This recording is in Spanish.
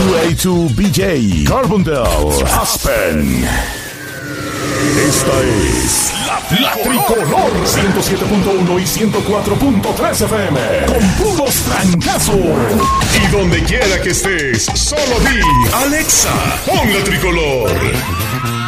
2A2BJ, Carbondale, Aspen. Esta es la Tricolor 107.1 y 104.3 FM con puros trancazos. Y donde quiera que estés, solo di Alexa, pon la Tricolor.